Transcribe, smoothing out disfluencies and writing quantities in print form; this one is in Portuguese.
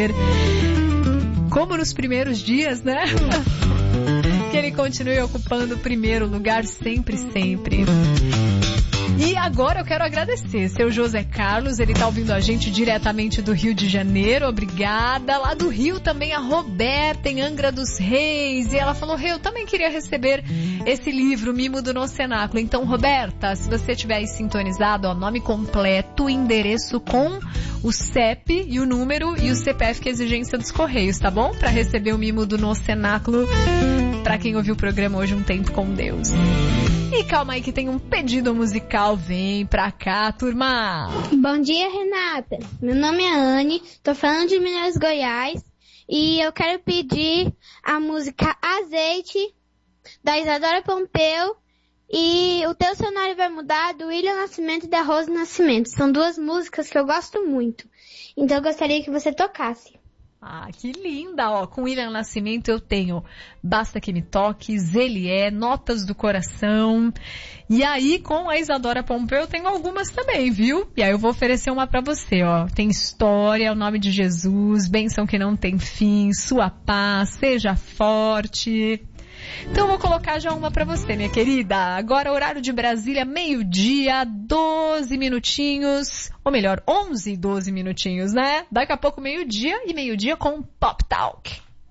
dizer, como nos primeiros dias, né? Que ele continue ocupando o primeiro lugar sempre, sempre. E agora eu quero agradecer, seu José Carlos, ele tá ouvindo a gente diretamente do Rio de Janeiro, obrigada. Lá do Rio também a Roberta, em Angra dos Reis, e ela falou, eu também queria receber esse livro, Mimo do Nosso Cenáculo. Então, Roberta, se você tiver aí sintonizado, ó, nome completo, endereço com o CEP e o número e o CPF, que é a exigência dos Correios, tá bom? Para receber o Mimo do Nosso Cenáculo, para quem ouviu o programa hoje, Um Tempo com Deus. E calma aí que tem um pedido musical, vem pra cá, turma! Bom dia, Renata. Meu nome é Anne, tô falando de Minas Goiás e eu quero pedir a música Azeite, da Isadora Pompeu, e O Teu Cenário Vai Mudar, do William Nascimento e da Rose Nascimento. São duas músicas que eu gosto muito, então eu gostaria que você tocasse. Ah, que linda, ó, com William Nascimento eu tenho Basta Que Me Toques, Ele É, Notas do Coração, e aí com a Isadora Pompeu eu tenho algumas também, viu? E aí eu vou oferecer uma pra você, ó, tem História, O Nome de Jesus, Bênção Que Não Tem Fim, Sua Paz, Seja Forte. Então eu vou colocar já uma pra você, minha querida. Agora horário de Brasília, 12h, 12 minutinhos. Ou melhor, 11, 12 minutinhos, né? Daqui a pouco meio-dia e meio-dia com Pop Talk.